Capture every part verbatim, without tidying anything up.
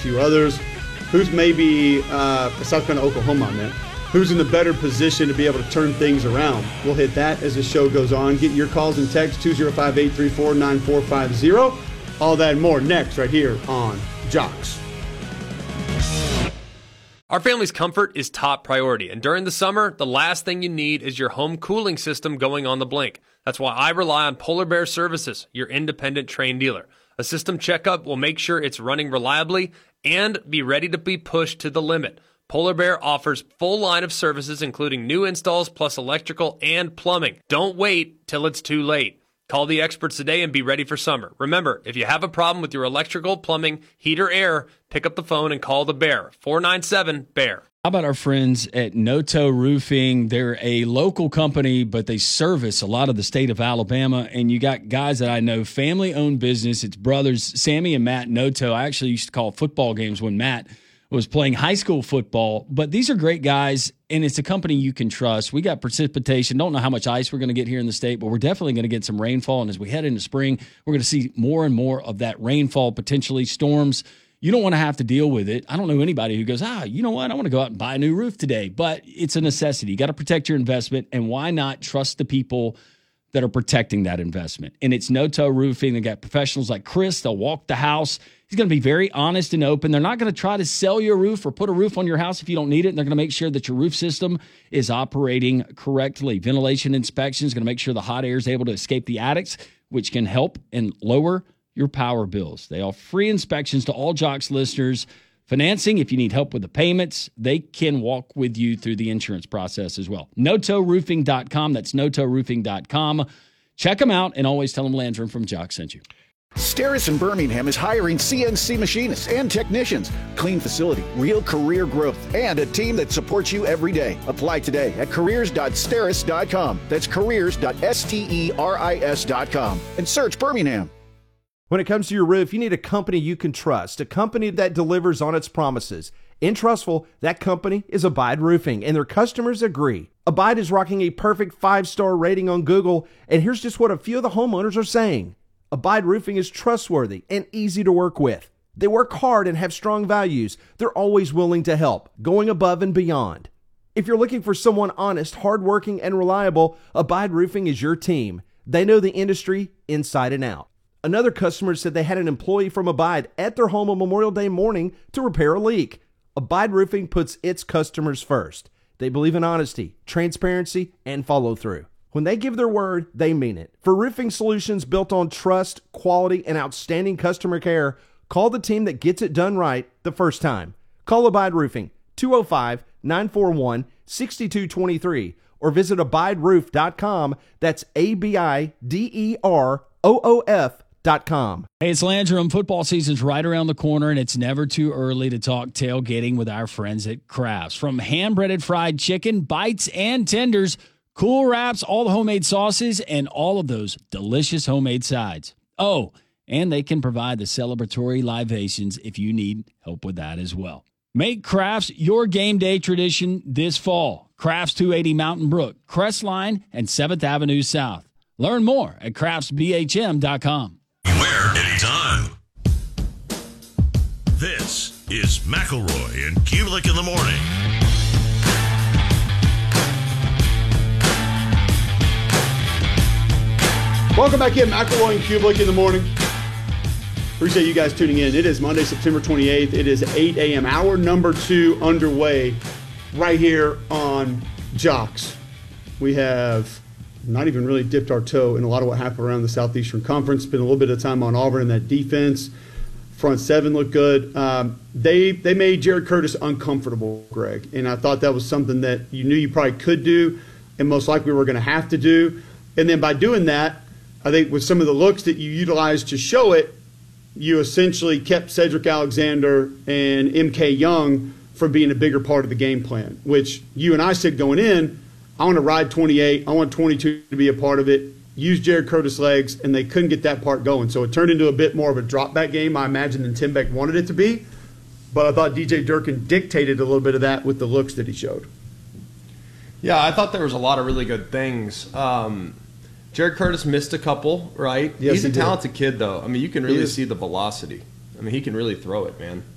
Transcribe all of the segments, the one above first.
few others. Who's maybe, uh, South Carolina, Oklahoma, man. Who's in the better position to be able to turn things around? We'll hit that as the show goes on. Get your calls and texts, two oh five, eight three four, nine four five oh. All that and more next right here on Jocks. Our family's comfort is top priority, and during the summer, the last thing you need is your home cooling system going on the blink. That's why I rely on Polar Bear Services, your independent Trane dealer. A system checkup will make sure it's running reliably and be ready to be pushed to the limit. Polar Bear offers full line of services, including new installs plus electrical and plumbing. Don't wait till it's too late. Call the experts today and be ready for summer. Remember, if you have a problem with your electrical, plumbing, heat, or air, pick up the phone and call the Bear. four nine seven, B E A R. How about our friends at Noto Roofing? They're a local company, but they service a lot of the state of Alabama. And you got guys that I know, family-owned business. It's brothers, Sammy and Matt Noto. I actually used to call football games when Matt was playing high school football. But these are great guys, and it's a company you can trust. We got precipitation. Don't know how much ice we're going to get here in the state, but we're definitely going to get some rainfall. And as we head into spring, we're going to see more and more of that rainfall, potentially storms. You don't want to have to deal with it. I don't know anybody who goes, ah, you know what? I want to go out and buy a new roof today. But it's a necessity. You got to protect your investment, and why not trust the people that are protecting that investment? And it's Noto Roofing. They got professionals like Chris. They'll walk the house. He's going to be very honest and open. They're not going to try to sell you a roof or put a roof on your house if you don't need it. And they're going to make sure that your roof system is operating correctly. Ventilation inspection is going to make sure the hot air is able to escape the attics, which can help and lower your power bills. They offer free inspections to all Jocks listeners. Financing, if you need help with the payments, they can walk with you through the insurance process as well. Noto Roofing dot com. That's Noto Roofing dot com. Check them out, and always tell them Landrum from Jocks sent you. Steris in Birmingham is hiring C N C machinists and technicians. Clean facility, real career growth, and a team that supports you every day. Apply today at careers dot steris dot com. That's careers dot steris dot com. And search Birmingham. When it comes to your roof, you need a company you can trust, a company that delivers on its promises. In Trustful, that company is Abide Roofing, and their customers agree. Abide is rocking a perfect five-star rating on Google, and here's just what a few of the homeowners are saying. Abide Roofing is trustworthy and easy to work with. They work hard and have strong values. They're always willing to help, going above and beyond. If you're looking for someone honest, hardworking, and reliable, Abide Roofing is your team. They know the industry inside and out. Another customer said they had an employee from Abide at their home on Memorial Day morning to repair a leak. Abide Roofing puts its customers first. They believe in honesty, transparency, and follow through. When they give their word, they mean it. For roofing solutions built on trust, quality, and outstanding customer care, call the team that gets it done right the first time. Call Abide Roofing, two oh five, nine four one, six two two three, or visit abide roof dot com. That's A B I D E R O O F dot com. Hey, it's Landrum. Football season's right around the corner, and it's never too early to talk tailgating with our friends at Crafts. From hand-breaded fried chicken, bites, and tenders, cool wraps, all the homemade sauces, and all of those delicious homemade sides. Oh, and they can provide the celebratory libations if you need help with that as well. Make Crafts your game day tradition this fall. Crafts two eighty Mountain Brook, Crestline, and seventh Avenue South. Learn more at crafts b h m dot com. Anywhere, anytime. This is McElroy and Kubelik in the morning. Welcome back in, McElroy and Kubelik in the morning. Appreciate you guys tuning in. It is Monday, September twenty-eighth. It is eight a.m. Hour number two underway right here on Jocks. We have not even really dipped our toe in a lot of what happened around the Southeastern Conference. Spent a little bit of time on Auburn and that defense. Front seven looked good. Um, they they made Jared Curtis uncomfortable, Greg, and I thought that was something that you knew you probably could do and most likely were going to have to do. And then by doing that, I think with some of the looks that you utilized to show it, you essentially kept Cedric Alexander and M K Young from being a bigger part of the game plan, which you and I said going in, I want to ride twenty-eight. I want twenty-two to be a part of it. Use Jared Curtis' legs, and they couldn't get that part going. So it turned into a bit more of a drop-back game, I imagine, than Tim Beck wanted it to be. But I thought D J Durkin dictated a little bit of that with the looks that he showed. Yeah, I thought there was a lot of really good things. Um, Jared Curtis missed a couple, right? Yes, He's a he did. talented kid, though. I mean, you can really see the velocity. I mean, he can really throw it, man.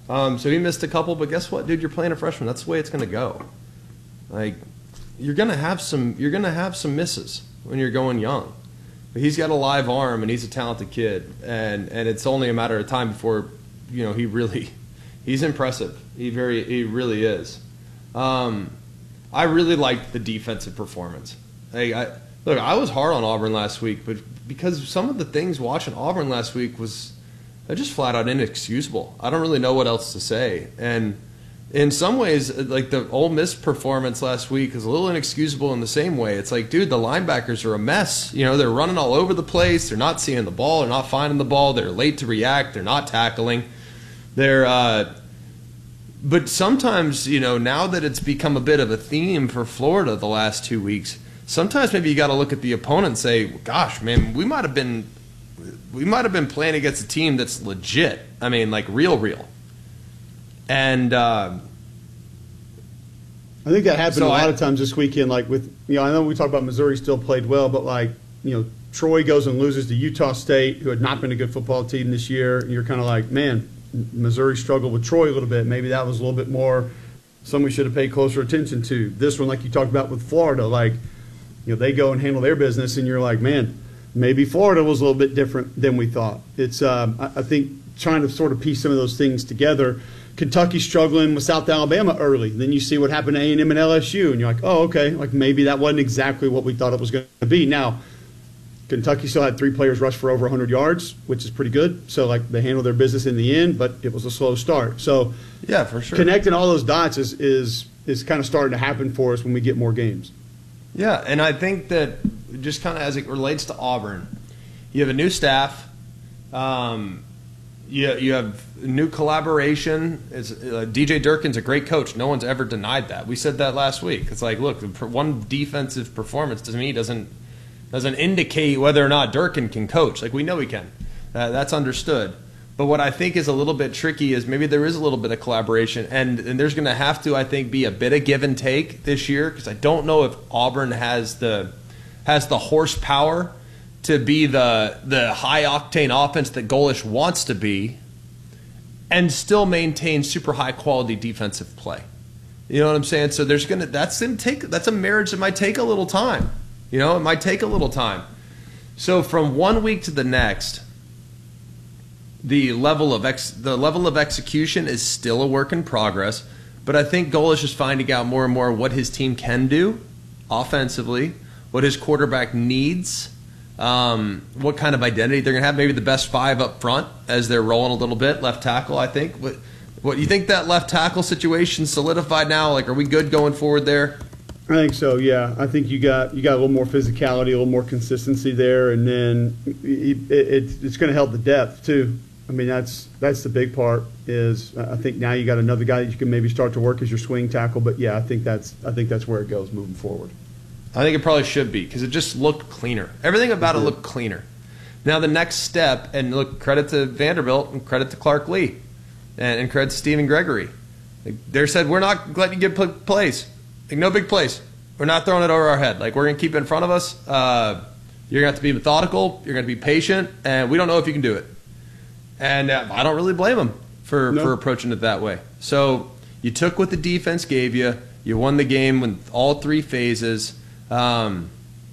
Um, so he missed a couple, but guess what, dude? You're playing a freshman. That's the way it's going to go. Like, you're going to have some. You're going to have some misses when you're going young. But he's got a live arm, and he's a talented kid, and and it's only a matter of time before, you know, he really, he's impressive. He very, he really is. Um, I really liked the defensive performance. Like, I look, I was hard on Auburn last week, but because some of the things watching Auburn last week was. They're just flat out inexcusable. I don't really know what else to say. And in some ways, like the Ole Miss performance last week is a little inexcusable in the same way. It's like, dude, the linebackers are a mess. You know, they're running all over the place. They're not seeing the ball. They're not finding the ball. They're late to react. They're not tackling. They're, uh, but sometimes, you know, now that it's become a bit of a theme for Florida the last two weeks, sometimes maybe you got to look at the opponent and say, gosh, man, we might have been. We might have been playing against a team that's legit. I mean, like real, real. And uh, I think that happened so a lot I, of times this weekend. Like with, you know, I know we talk about Missouri still played well, but like, you know, Troy goes and loses to Utah State, who had not been a good football team this year. And you're kind of like, man, Missouri struggled with Troy a little bit. Maybe that was a little bit more something we should have paid closer attention to. This one, like you talked about with Florida, like, you know, they go and handle their business, and you're like, man, maybe Florida was a little bit different than we thought. It's, um, I, I think, trying to sort of piece some of those things together. Kentucky struggling with South Alabama early. Then you see what happened to A and M and L S U, and you're like, oh, okay, like maybe that wasn't exactly what we thought it was going to be. Now, Kentucky still had three players rush for over one hundred yards, which is pretty good. So, like, they handled their business in the end, but it was a slow start. So, yeah, for sure. Connecting all those dots is is is kind of starting to happen for us when we get more games. Yeah, and I think that just kind of as it relates to Auburn, you have a new staff, um, you you have new collaboration. It's, uh, D J Durkin's a great coach. No one's ever denied that. We said that last week. It's like, look, one defensive performance to me doesn't doesn't indicate whether or not Durkin can coach. Like, we know he can. Uh, that's understood. But what I think is a little bit tricky is maybe there is a little bit of collaboration, and, and there's going to have to, I think, be a bit of give and take this year, because I don't know if Auburn has the has the horsepower to be the the high octane offense that Golesh wants to be, and still maintain super high quality defensive play. You know what I'm saying? So there's gonna that's gonna take that's a marriage that might take a little time. You know, it might take a little time. So from one week to the next, the level of ex, the level of execution is still a work in progress, but I think Golesh is finding out more and more what his team can do offensively, what his quarterback needs, um, what kind of identity they're going to have. Maybe the best five up front as they're rolling a little bit. Left tackle, I think. What, what you think that left tackle situation solidified now? Like, are we good going forward there? I think so. Yeah, I think you got you got a little more physicality, a little more consistency there, and then it, it, it's going to help the depth too. I mean, that's that's the big part. Is I think now you got another guy that you can maybe start to work as your swing tackle. But yeah, I think that's I think that's where it goes moving forward. I think it probably should be, because it just looked cleaner. Everything about it looked cleaner. Now the next step, and look, credit to Vanderbilt and credit to Clark Lee, and, and credit to Stephen Gregory. Like, they said, we're not letting you get plays. Like, no big plays. We're not throwing it over our head. Like, we're going to keep it in front of us. Uh, you're going to have to be methodical. You're going to be patient, and we don't know if you can do it. And uh, I don't really blame them for, no. for approaching it that way. So you took what the defense gave you. You won the game with all three phases. Um,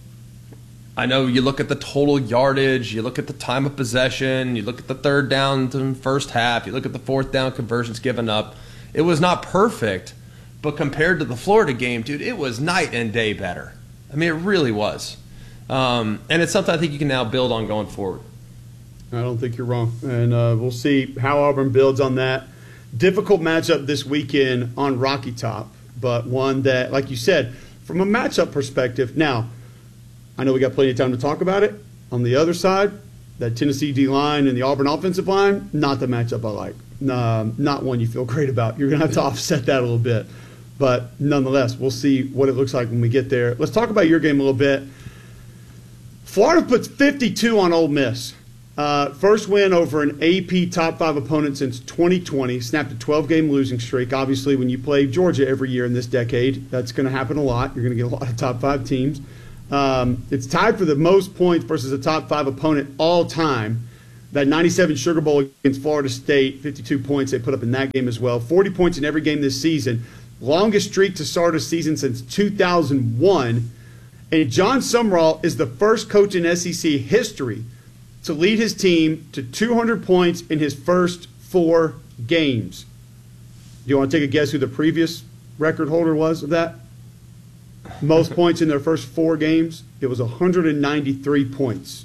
I know you look at the total yardage, you look at the time of possession, you look at the third down to the first half, you look at the fourth down conversions given up. It was not perfect, but compared to the Florida game, dude, it was night and day better. I mean, it really was. Um, and it's something I think you can now build on going forward. I don't think you're wrong. And uh, we'll see how Auburn builds on that. Difficult matchup this weekend on Rocky Top, but one that, like you said, from a matchup perspective, now, I know we got plenty of time to talk about it. On the other side, that Tennessee D-line and the Auburn offensive line, not the matchup I like. Um, not one you feel great about. You're going to have to offset that a little bit. But nonetheless, we'll see what it looks like when we get there. Let's talk about your game a little bit. Florida puts fifty-two on Ole Miss. Uh, first win over an A P top five opponent since twenty twenty. Snapped a twelve-game losing streak. Obviously, when you play Georgia every year in this decade, that's going to happen a lot. You're going to get a lot of top five teams. Um, it's tied for the most points versus a top five opponent all time. That ninety-seven Sugar Bowl against Florida State, fifty-two points they put up in that game as well. forty points in every game this season. Longest streak to start a season since two thousand one. And John Sumrall is the first coach in S E C history to lead his team to two hundred points in his first four games. Do you want to take a guess who the previous record holder was of that? Most points in their first four games? It was one hundred ninety-three points.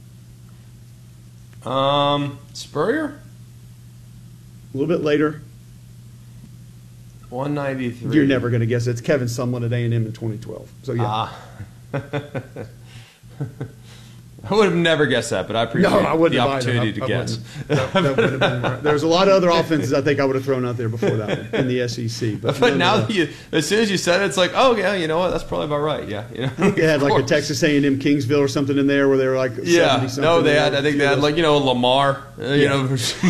Um, Spurrier? A little bit later. one ninety-three. You're never going to guess it. It's Kevin Sumlin at A and M in twenty twelve. So, yeah. Ah. I would have never guessed that, but I appreciate No, I wouldn't the have opportunity either. I- to I guess. That, that wouldn't have been right. There's a lot of other offenses I think I would have thrown out there before that one in the S E C. But, But no, now no, that you, as soon as you said it, it's like, oh yeah, you know what? That's probably about right. Yeah, you know. They had Of like a course. Texas A and M Kingsville or something in there where they were like Yeah, seventy something. no, they had. I think they had like you know Lamar. Uh, you Yeah. know,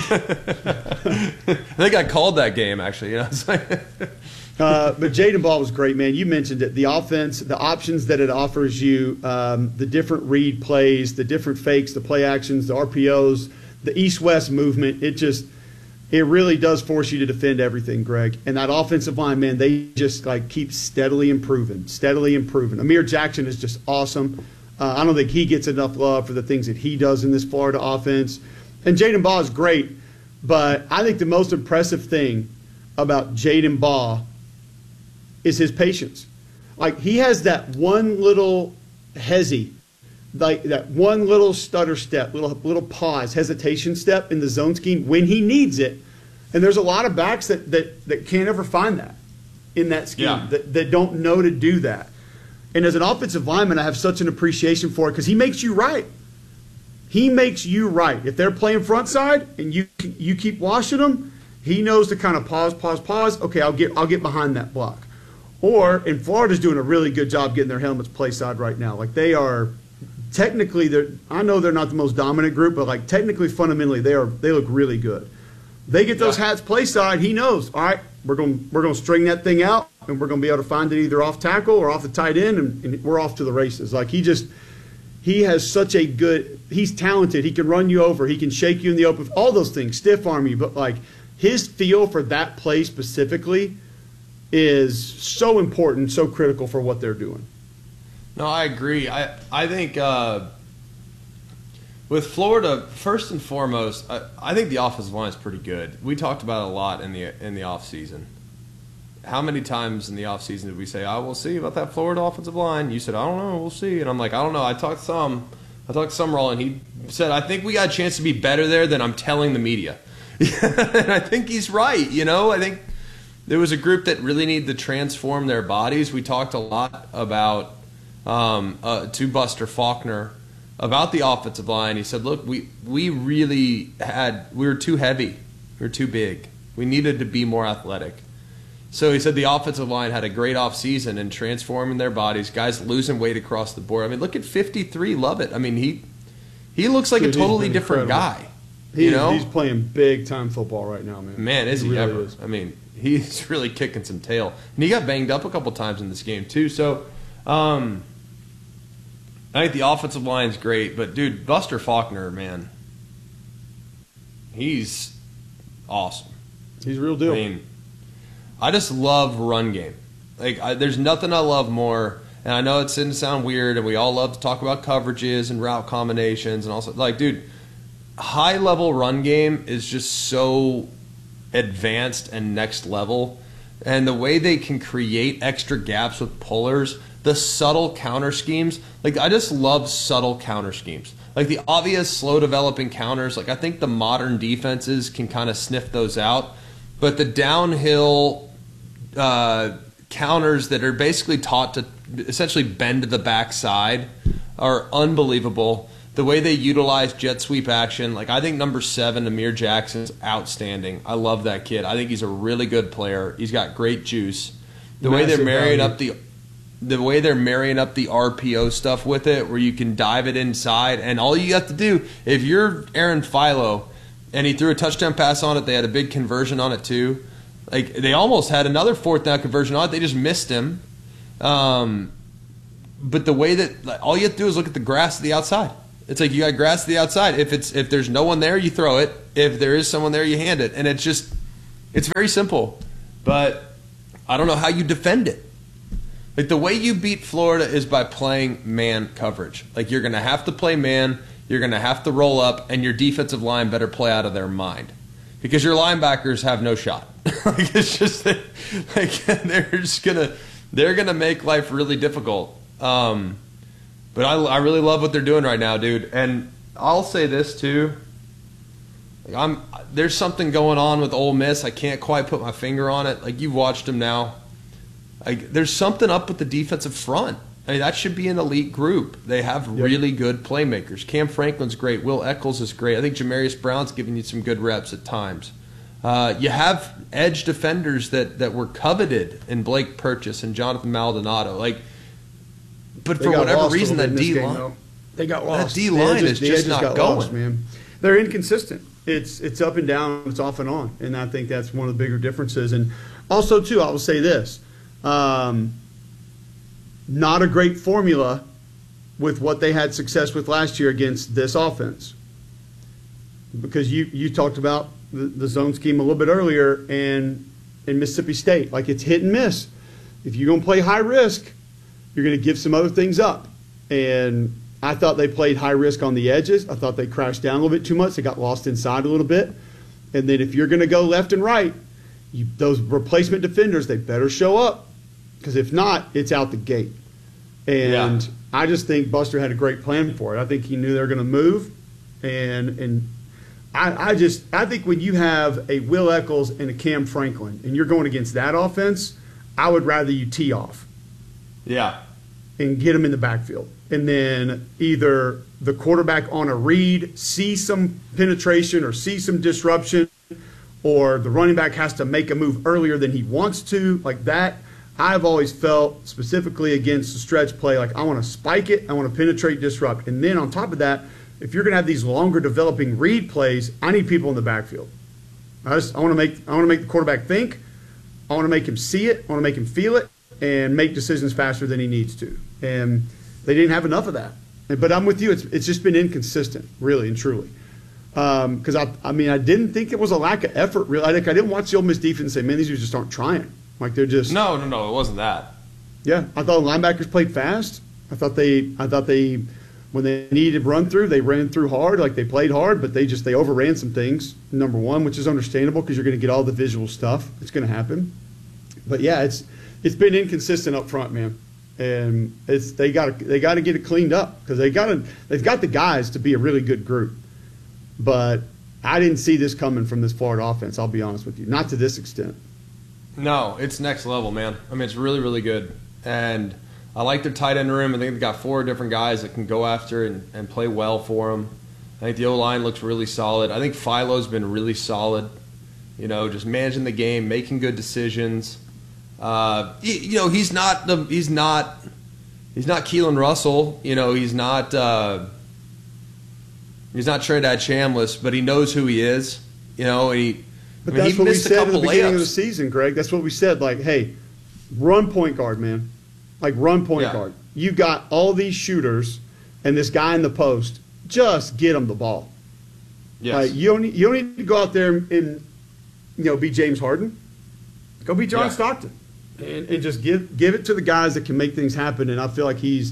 I think I called that game actually. You know, it's like, Uh, but Jaden Ball was great, man. You mentioned it. The offense, the options that it offers you, um, the different read plays, the different fakes, the play actions, the R P Os, the east-west movement. It just, it really does force you to defend everything, Greg. And that offensive line, man, they just like keep steadily improving, steadily improving. Amir Jackson is just awesome. Uh, I don't think he gets enough love for the things that he does in this Florida offense. And Jaden Ball is great, but I think the most impressive thing about Jaden Ball is his patience. Like, he has that one little hezi, like that one little stutter step, little little pause, hesitation step in the zone scheme when he needs it. And there's a lot of backs that that, that can't ever find that in that scheme, Yeah. that, that don't know to do that. And as an offensive lineman, I have such an appreciation for it because he makes you right. He makes you right. If they're playing front side and you you keep washing them, he knows to kind of pause, pause, pause. Okay, I'll get I'll get behind that block. Or, and Florida's doing a really good job getting their helmets play side right now. Like, they are technically, they're, I know they're not the most dominant group, but like technically, fundamentally, they are. They look really good. They get those hats play side. He knows. All right, we're going we're going to string that thing out, and we're going to be able to find it either off tackle or off the tight end, and, and we're off to the races. Like, he just he has such a good. He's talented. He can run you over. He can shake you in the open. All those things, stiff arm you, but like his feel for that play specifically is so important, so critical for what they're doing. no, I agree. I I think uh, with Florida, first and foremost, I, I think the offensive line is pretty good. We talked about it a lot in the in the offseason. How many times in the offseason did we say, "I will see about that Florida offensive line"? You said, "I don't know, we'll see," and I'm like, "I don't know." I talked to some, I talked to Sumrall, and he said, "I think we got a chance to be better there than I'm telling the media," and I think he's right. You know, I think there was a group that really needed to transform their bodies. We talked a lot about um, uh, to Buster Faulkner about the offensive line. He said, "Look, we we really had we were too heavy, we were too big. We needed to be more athletic." So he said the offensive line had a great offseason in transforming their bodies, guys losing weight across the board. I mean, look at fifty-three Lovett. I mean, he he looks like Dude, a he's totally been different incredible. guy. He, you know, he's playing big time football right now, man. man, is he, really ever? is. I mean, he's really kicking some tail, and he got banged up a couple times in this game too. So, um, I think the offensive line's great, but dude, Buster Faulkner, man, he's awesome. He's a real deal. I mean, I just love run game. Like, I, there's nothing I love more. And I know it's going to sound weird, and we all love to talk about coverages and route combinations and also, like, dude, high level run game is just so advanced and next level. And the way they can create extra gaps with pullers, the subtle counter schemes, like, I just love subtle counter schemes. Like, the obvious slow developing counters, like, I think the modern defenses can kind of sniff those out. But the downhill uh, counters that are basically taught to essentially bend to the backside are unbelievable. The way they utilize jet sweep action, like, I think number seven, Amir Jackson, is outstanding. I love that kid. I think he's a really good player. He's got great juice. The way they're Massive marrying value. up the the way they're marrying up the R P O stuff with it, where you can dive it inside, and all you have to do, if you're Aaron Philo and he threw a touchdown pass on it, they had a big conversion on it too. Like, they almost had another fourth down conversion on it. They just missed him. Um, but the way that, like, all you have to do is look at the grass to the outside. It's like you got grass to the outside. If it's if there's no one there, you throw it. If there is someone there, you hand it. And it's just, it's very simple. But I don't know how you defend it. Like, the way you beat Florida is by playing man coverage. Like, you're going to have to play man, you're going to have to roll up, and your defensive line better play out of their mind. Because your linebackers have no shot. Like, it's just, like, they're just going to, they're going to make life really difficult. Um, but I, I really love what they're doing right now, dude. And I'll say this, too. Like, I'm, there's something going on with Ole Miss. I can't quite put my finger on it. Like, you've watched them now. Like, there's something up with the defensive front. I mean, that should be an elite group. They have yep. really good playmakers. Cam Franklin's great. Will Eccles is great. I think Jamarius Brown's giving you some good reps at times. Uh, you have edge defenders that, that were coveted in Blake Purchase and Jonathan Maldonado. Like, but They for got whatever lost a reason, little that bit in this D game, line, though. They got that lost. D The line edges- is the just edges not got going. lost, man. They're inconsistent. It's it's up and down. It's off and on, and I think that's one of the bigger differences. And also, too, I will say this: um, not a great formula with what they had success with last year against this offense. Because you you talked about the, the zone scheme a little bit earlier, and in Mississippi State, like, it's hit and miss. If you're going to play high risk, you're going to give some other things up. And I thought they played high risk on the edges. I thought they crashed down a little bit too much. They got lost inside a little bit. And then if you're going to go left and right, you, those replacement defenders, they better show up. Because if not, it's out the gate. And Yeah. I just think Buster had a great plan for it. I think he knew they were going to move. And and I, I just I think when you have a Will Eccles and a Cam Franklin and you're going against that offense, I would rather you tee off yeah. and get them in the backfield. And then either the quarterback on a read, see some penetration or see some disruption, or the running back has to make a move earlier than he wants to, like that. I've always felt specifically against the stretch play, like I want to spike it, I want to penetrate, disrupt. And then on top of that, if you're going to have these longer developing read plays, I need people in the backfield. I just I want to make I want to make the quarterback think. I want to make him see it. I want to make him feel it and make decisions faster than he needs to. And they didn't have enough of that. But I'm with you. It's it's just been inconsistent, really and truly. Because um, I I mean I didn't think it was a lack of effort. Really, like I didn't watch the Ole Miss defense and say, man, these dudes just aren't trying. Like they're just No, no, no. It wasn't that. yeah. I thought linebackers played fast. I thought they I thought they when they needed run through, they ran through hard. Like they played hard, but they just they overran some things. Number one, which is understandable because you're going to get all the visual stuff. It's going to happen. But yeah, it's it's been inconsistent up front, man. And it's they got they got to get it cleaned up because they got to they've got the guys to be a really good group. But I didn't see this coming from this Florida offense. I'll be honest with you, not to this extent. No, it's next level, man. I mean, it's really, really good. And I like their tight end room. I think they've got four different guys that can go after and, and play well for them. I think the O-line looks really solid. I think Philo's been really solid, you know, just managing the game, making good decisions. Uh, you, you know, he's not the he's not he's not Keelan Russell. You know, he's not uh, he's not Trinidad Chambliss, but he knows who he is. You know, and he. But I mean, that's he what we missed a said at couple the beginning of the layups. season, Greg. That's what we said. Like, hey, run point guard, man. Like, run point Yeah. guard. You've got all these shooters and this guy in the post. Just get them the ball. Yes. Like, you don't need, you don't need to go out there and, and you know be James Harden. Go be John Yeah. Stockton, and, and just give give it to the guys that can make things happen. And I feel like he's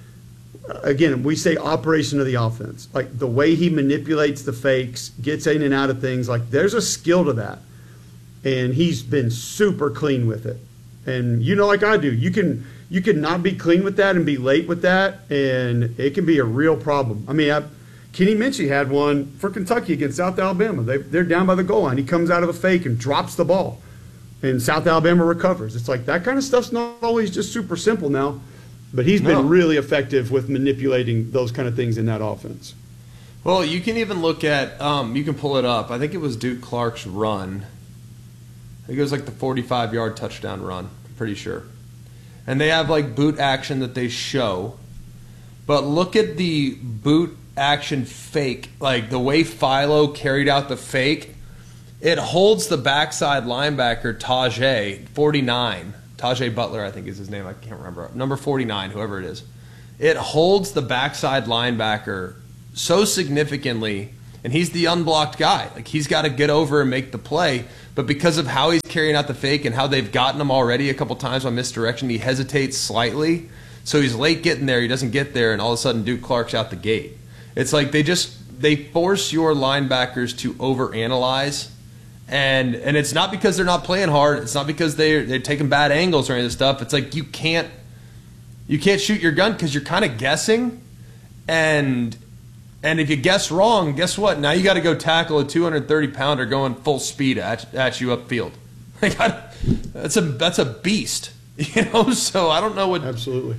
again we say operation of the offense, like the way he manipulates the fakes, gets in and out of things. Like there's a skill to that, and he's been super clean with it. And you know, like I do, you can you can not be clean with that and be late with that, and it can be a real problem. I mean, I, Kenny Minchie had one for Kentucky against South Alabama. They, they're down by the goal line. He comes out of a fake and drops the ball, and South Alabama recovers. It's like that kind of stuff's not always just super simple now, but he's been No. really effective with manipulating those kind of things in that offense. Well, you can even look at, um, you can pull it up. I think it was Duke Clark's run. I think it was like the forty-five-yard touchdown run, I'm pretty sure. And they have like boot action that they show. But look at the boot action fake, like the way Philo carried out the fake. It holds the backside linebacker, Tajay, forty-nine. Tajay Butler, I think is his name. I can't remember. Number forty-nine, whoever it is. It holds the backside linebacker so significantly, and he's the unblocked guy. Like, he's got to get over and make the play. But because of how he's carrying out the fake and how they've gotten him already a couple times on misdirection, he hesitates slightly. So he's late getting there. He doesn't get there, and all of a sudden Duke Clark's out the gate. It's like they just they force your linebackers to overanalyze. And and it's not because they're not playing hard. It's not because they're they're taking bad angles or any of this stuff. It's like you can't you can't shoot your gun because you're kind of guessing. And and if you guess wrong, guess what? Now you got to go tackle a two hundred thirty pounder going full speed at at you upfield. Like I, that's a that's a beast, you know. So I don't know what absolutely.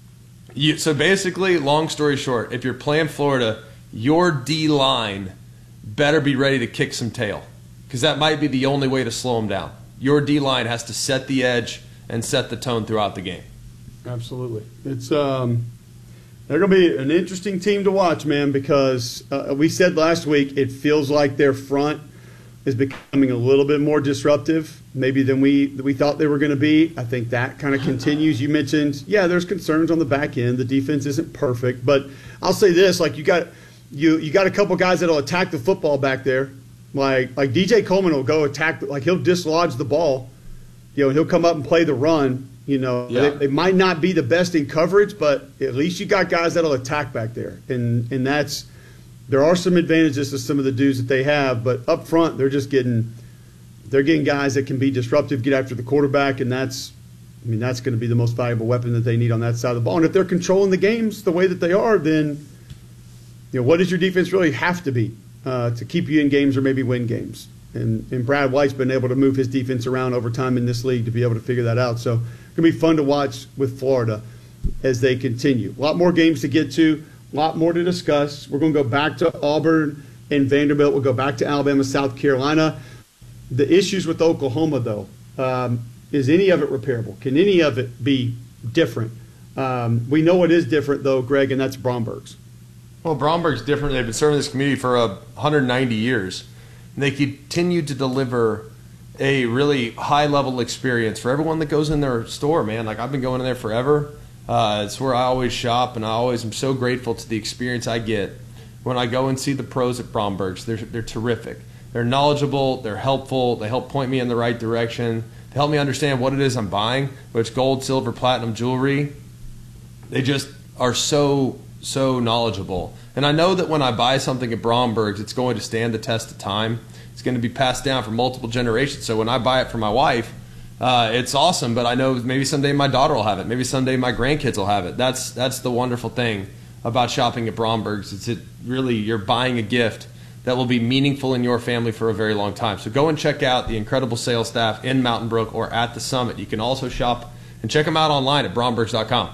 You so basically, long story short, if you're playing Florida, your D line better be ready to kick some tail. Because that might be the only way to slow them down. Your D-line has to set the edge and set the tone throughout the game. Absolutely. It's um, they're going to be an interesting team to watch, man, because uh, we said last week it feels like their front is becoming a little bit more disruptive maybe than we we thought they were going to be. I think that kind of continues. You mentioned, yeah, there's concerns on the back end. The defense isn't perfect. But I'll say this, like you got you you got a couple guys that will attack the football back there. Like like D J Coleman will go attack, like he'll dislodge the ball, you know, and he'll come up and play the run. You know, yeah. they, they might not be the best in coverage, but at least you got guys that'll attack back there, and and that's there are some advantages to some of the dudes that they have, but up front they're just getting they're getting guys that can be disruptive, get after the quarterback, and that's I mean that's going to be the most valuable weapon that they need on that side of the ball. And if they're controlling the games the way that they are, then you know what does your defense really have to be? Uh, to keep you in games or maybe win games. And, and Brad White's been able to move his defense around over time in this league to be able to figure that out. So it's going to be fun to watch with Florida as they continue. A lot more games to get to, a lot more to discuss. We're going to go back to Auburn and Vanderbilt. We'll go back to Alabama, South Carolina. The issues with Oklahoma, though, um, is any of it repairable? Can any of it be different? Um, we know it is different, though, Greg, and that's Bromberg's. Well, Bromberg's different. They've been serving this community for uh, one hundred ninety years. And they continue to deliver a really high-level experience for everyone that goes in their store, man. Like, I've been going in there forever. Uh, it's where I always shop, and I always am so grateful to the experience I get when I go and see the pros at Bromberg's. They're, they're terrific. They're knowledgeable. They're helpful. They help point me in the right direction. They help me understand what it is I'm buying, whether it's gold, silver, platinum jewelry. They just are so... so knowledgeable. And I know that when I buy something at Bromberg's, it's going to stand the test of time. It's going to be passed down for multiple generations. So when I buy it for my wife, uh, it's awesome, but I know maybe someday my daughter will have it. Maybe someday my grandkids will have it. That's that's the wonderful thing about shopping at Bromberg's. It's it really you're buying a gift that will be meaningful in your family for a very long time. So go and check out the incredible sales staff in Mountain Brook or at the Summit. You can also shop and check them out online at brombergs dot com.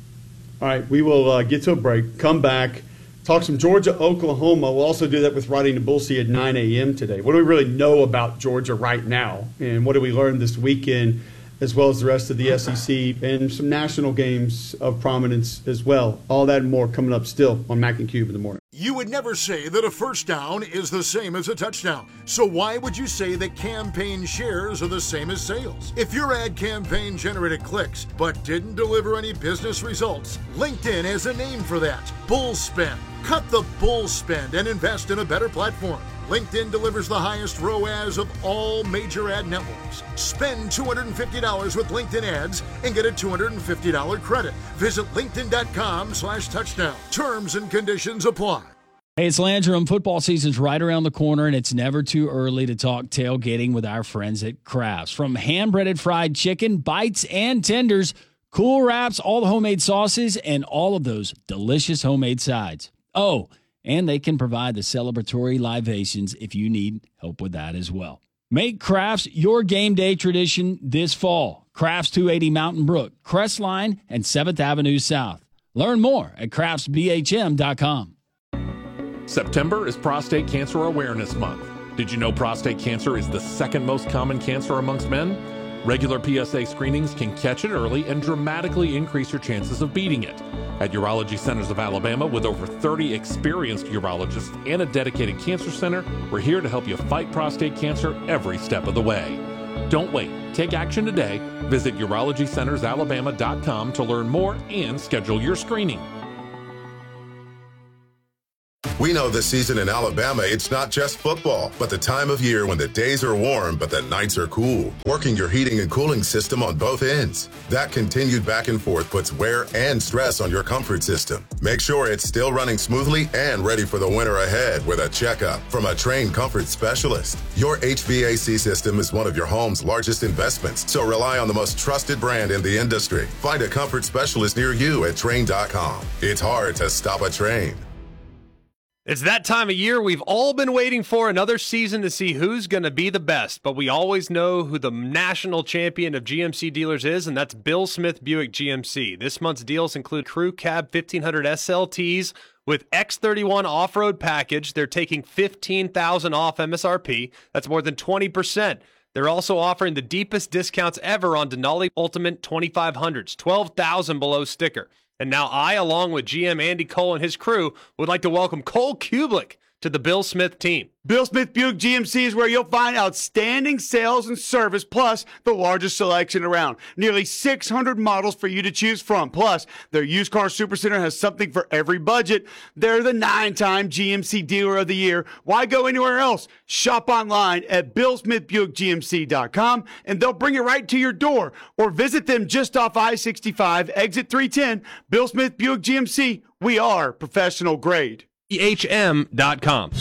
All right, we will uh, get to a break, come back, talk some Georgia, Oklahoma. We'll also do that with Riding to Bullseye at nine a.m. today. What do we really know about Georgia right now? And what did we learn this weekend, as well as the rest of the S E C and some national games of prominence as well? All that and more coming up still on Mac and Cube in the morning. You would never say that a first down is the same as a touchdown. So why would you say that campaign shares are the same as sales? If your ad campaign generated clicks but didn't deliver any business results, LinkedIn has a name for that. Bull spend. Cut the bull spend and invest in a better platform. LinkedIn delivers the highest R O A S of all major ad networks. Spend two hundred fifty dollars with LinkedIn ads and get a two hundred fifty dollars credit. Visit linkedin.com slash touchdown. Terms and conditions apply. Hey, it's Landrum. Football season's right around the corner, and it's never too early to talk tailgating with our friends at Crafts. From hand-breaded fried chicken, bites, and tenders, cool wraps, all the homemade sauces, and all of those delicious homemade sides. Oh, and they can provide the celebratory libations if you need help with that as well. Make Crafts your game day tradition this fall. Crafts two eighty Mountain Brook, Crestline, and seventh Avenue South. Learn more at crafts b h m dot com. September is Prostate Cancer Awareness Month. Did you know prostate cancer is the second most common cancer amongst men? Regular P S A screenings can catch it early and dramatically increase your chances of beating it. At Urology Centers of Alabama, with over thirty experienced urologists and a dedicated cancer center, we're here to help you fight prostate cancer every step of the way. Don't wait. Take action today. Visit urology centers alabama dot com to learn more and schedule your screening. We know this season in Alabama, it's not just football, but the time of year when the days are warm, but the nights are cool. Working your heating and cooling system on both ends. That continued back and forth puts wear and stress on your comfort system. Make sure it's still running smoothly and ready for the winter ahead with a checkup from a trained comfort specialist. Your H V A C system is one of your home's largest investments, so rely on the most trusted brand in the industry. Find a comfort specialist near you at Trane dot com. It's hard to stop a train. It's that time of year we've all been waiting for, another season to see who's going to be the best. But we always know who the national champion of G M C dealers is, and that's Bill Smith Buick G M C. This month's deals include Crew Cab fifteen hundred S L Ts with X thirty-one off-road package. They're taking fifteen thousand dollars off M S R P. That's more than twenty percent. They're also offering the deepest discounts ever on Denali Ultimate twenty-five hundreds, twelve thousand dollars below sticker. And now I, along with G M Andy Cole and his crew, would like to welcome Cole Kublik to the Bill Smith team. Bill Smith Buick G M C is where you'll find outstanding sales and service, plus the largest selection around. Nearly six hundred models for you to choose from. Plus, their used car supercenter has something for every budget. They're the nine-time G M C Dealer of the Year. Why go anywhere else? Shop online at bill smith buick g m c dot com, and they'll bring it right to your door. Or visit them just off I sixty-five, exit three ten. Bill Smith Buick G M C, we are professional grade. E H M dot com.